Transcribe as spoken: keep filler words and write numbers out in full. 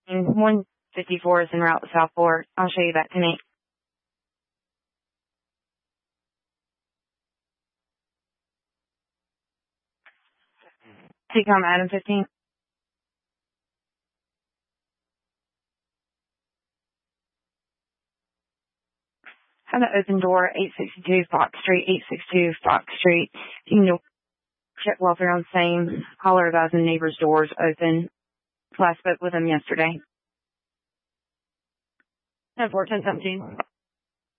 one fifty-four is en route to Southport. I'll show you that tonight. T-Com Adam fifteen. Have an open door, eight sixty-two Fox Street, eight sixty-two Fox Street. You can check welfare on the same. Caller advising neighbors' doors open. Last spoke with them yesterday. ten fourteen seventeen.